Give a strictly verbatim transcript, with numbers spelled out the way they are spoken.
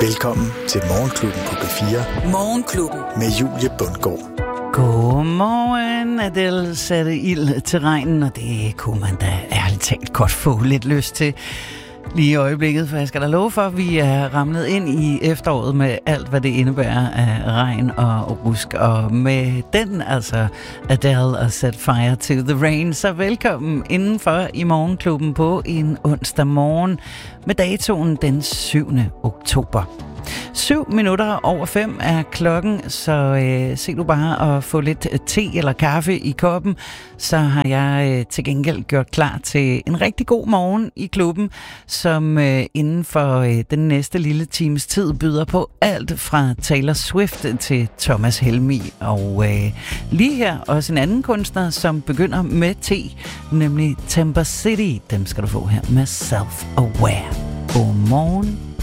Velkommen til Morgenklubben på P fire. Morgenklubben. Med Julie Bundgaard. Godmorgen. Adele satte ild til regnen, og det kunne man da ærligt talt godt få lidt lyst til lige i øjeblikket, for jeg skal da love for, at vi er ramlet ind i efteråret med alt, hvad det indebærer af regn og rusk. Og med den, altså Adele og Set Fire to the Rain, så velkommen indenfor i Morgenklubben på en onsdag morgen med datoen den syvende oktober. Syv minutter over fem er klokken, så øh, se du bare at få lidt te eller kaffe i koppen, så har jeg øh, til gengæld gjort klar til en rigtig god morgen i klubben, som øh, inden for øh, den næste lille times tid byder på alt fra Taylor Swift til Thomas Helmig, og øh, lige her også en anden kunstner, som begynder med T, nemlig Temper City. Dem skal du få her med Self Aware. God morgen.